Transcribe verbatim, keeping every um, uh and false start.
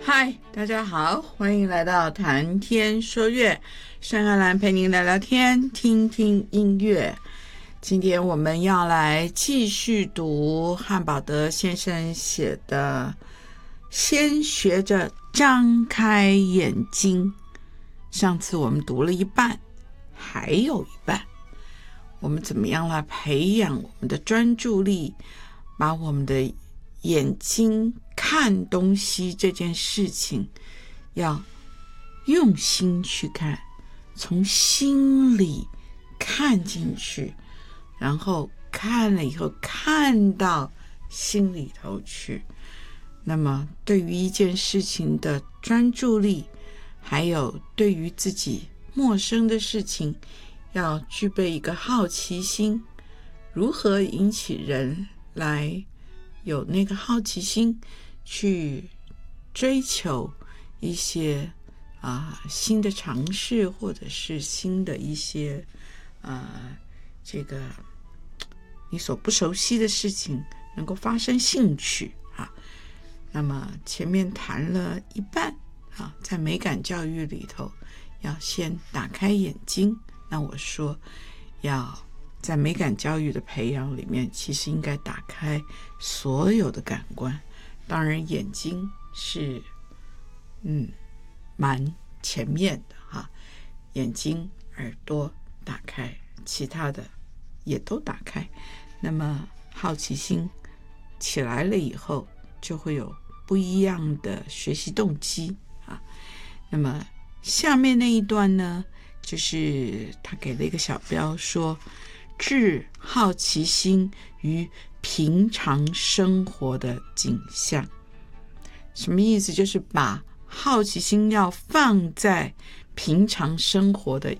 嗨，大家好，欢迎来到谈天说乐，山海兰陪您聊聊天，听听音乐。今天我们要来继续读汉堡德先生写的《先学着张开眼睛》。上次我们读了一半，还有一半。我们怎么样来培养我们的专注力，把我们的眼睛看东西这件事情要用心去看，从心里看进去，然后看了以后看到心里头去。那么对于一件事情的专注力，还有对于自己陌生的事情，要具备一个好奇心。如何引起人来有那个好奇心去追求一些啊、呃、新的尝试，或者是新的一些啊、呃、这个你所不熟悉的事情能够发生兴趣啊。那么前面谈了一半啊，在美感教育里头要先打开眼睛。那我说要在美感教育的培养里面，其实应该打开所有的感官，当然眼睛是嗯蛮前面的哈，眼睛耳朵打开，其他的也都打开。那么好奇心起来了以后，就会有不一样的学习动机啊。那么下面那一段呢，就是他给了一个小标说，致好奇心于平常生活的景象。什么意思？就是把好奇心要放在平常生活的